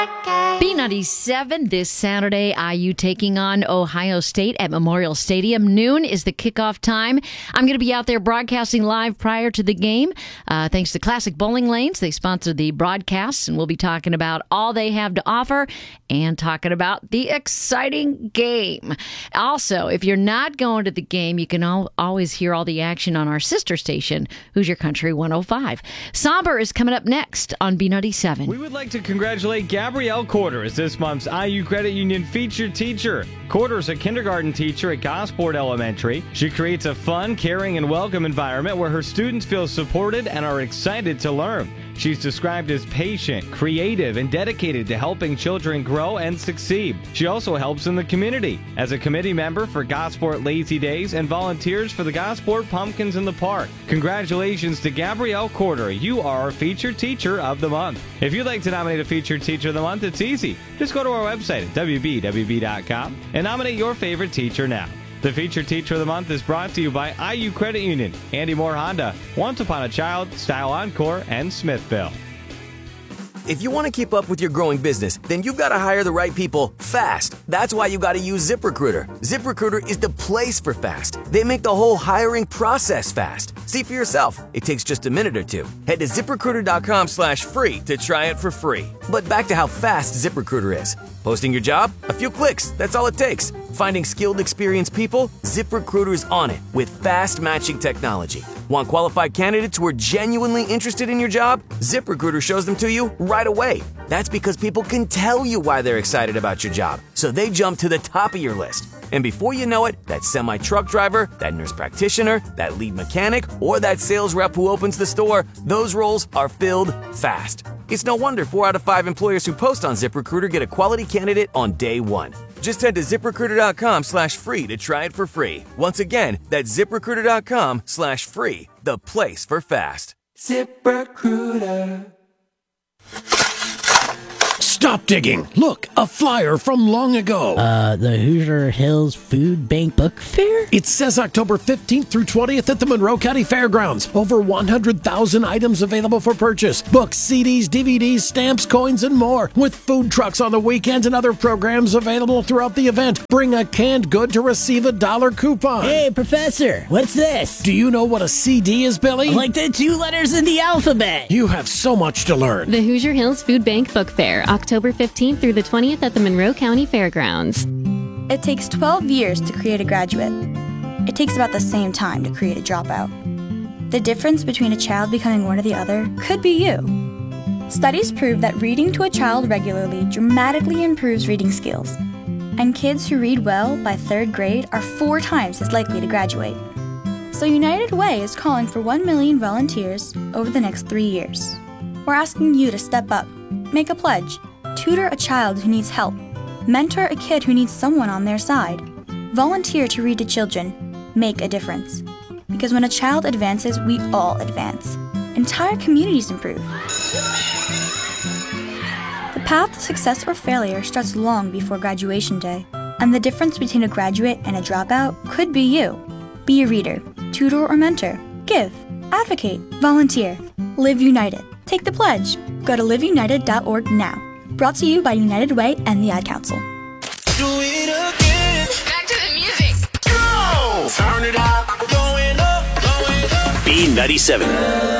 B97 this Saturday, IU taking on Ohio State at Memorial Stadium. Noon is the kickoff time. I'm going to be out there broadcasting live prior to the game. Thanks to Classic Bowling Lanes. They sponsor the broadcasts, and we'll be talking about all they have to offer and talking about the exciting game. Also, if you're not going to the game, you can always hear all the action on our sister station, Hoosier Country 105. Somber is coming up next on B97. We would like to congratulate Gabrielle Corder as this month's IU Credit Union featured teacher. Corder is a kindergarten teacher at Gosport Elementary. She creates a fun, caring, and welcome environment where her students feel supported and are excited to learn. She's described as patient, creative, and dedicated to helping children grow and succeed. She also helps in the community as a committee member for Gosport Lazy Days and volunteers for the Gosport Pumpkins in the Park. Congratulations to Gabrielle Corder. You are our featured teacher of the month. If you'd like to nominate a featured teacher of the month, it's easy. Just go to our website at wbwb.com and nominate your favorite teacher now. The featured teacher of the month is brought to you by IU Credit Union, Andy Moore Honda, Once Upon a Child, Style Encore, and Smithville. If you want to keep up with your growing business, then you've got to hire the right people fast. That's why you got to use ZipRecruiter. ZipRecruiter is the place for fast. They make the whole hiring process fast. See for yourself. It takes just a minute or two. Head to ZipRecruiter.com/free to try it for free. But back to how fast ZipRecruiter is. Posting your job? A few clicks. That's all it takes. Finding skilled, experienced people? ZipRecruiter's on it with fast matching technology. Want qualified candidates who are genuinely interested in your job? ZipRecruiter shows them to you right away. That's because people can tell you why they're excited about your job, so they jump to the top of your list. And before you know it, that semi-truck driver, that nurse practitioner, that lead mechanic, or that sales rep who opens the store, those roles are filled fast. It's no wonder 4 out of 5 employers who post on ZipRecruiter get a quality candidate on day one. Just head to ZipRecruiter.com/free to try it for free. Once again, that's ZipRecruiter.com/free, the place for fast. ZipRecruiter. Stop digging! Look, a flyer from long ago. The Hoosier Hills Food Bank Book Fair? It says October 15th through 20th at the Monroe County Fairgrounds. Over 100,000 items available for purchase. Books, CDs, DVDs, stamps, coins, and more. With food trucks on the weekends and other programs available throughout the event. Bring a canned good to receive a $1 coupon. Hey, Professor, what's this? Do you know what a CD is, Billy? Like the 2 letters in the alphabet. You have so much to learn. The Hoosier Hills Food Bank Book Fair, October 15th through the 20th at the Monroe County Fairgrounds. It takes 12 years to create a graduate. It takes about the same time to create a dropout. The difference between a child becoming one or the other could be you. Studies prove that reading to a child regularly dramatically improves reading skills. And kids who read well by 3rd grade are 4 times as likely to graduate. So United Way is calling for 1 million volunteers over the next 3 years. We're asking you to step up, make a pledge, tutor a child who needs help, mentor a kid who needs someone on their side, volunteer to read to children, make a difference. Because when a child advances, we all advance. Entire communities improve. The path to success or failure starts long before graduation day, and the difference between a graduate and a dropout could be you. Be a reader, tutor or mentor, give, advocate, volunteer, live united. Take the pledge. Go to liveunited.org now. Brought to you by United Way and the Ad Council. Do it again. Back to the music. Go! Turn it up. Going up, going up. B97.